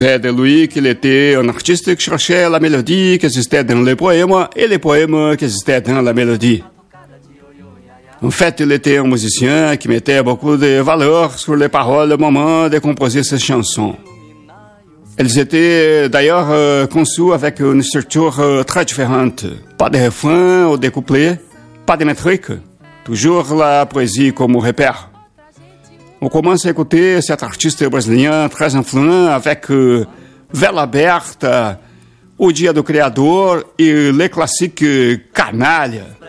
De Louis, qu'il était un artiste qui cherchait la mélodie qui existait dans les poèmes et les poèmes qui existaient dans la mélodie. En fait, il était un musicien qui mettait beaucoup de valeur sur les paroles au moment de composer ses chansons. Elles étaient d'ailleurs conçues avec une structure très différente. Pas de refrain ou de couplets, pas de métrique, toujours la poésie comme repère. On commence à écouter cet artiste brésilien très influent avec Vela Aberta, O Dia do Criador et les classiques Canalha.